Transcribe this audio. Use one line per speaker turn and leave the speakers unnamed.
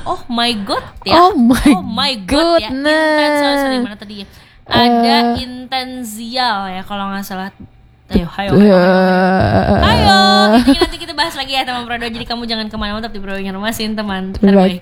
Oh my god ya.
Oh my
god ya.
goodness.
Sorry, mana tadi ya? Ada intensial ya kalau nggak salah. Ayo. Ini nanti kita bahas lagi ya teman Prodo. Jadi kamu jangan kemana-mana, tetap di Prodo Rumah Sin teman terbaik.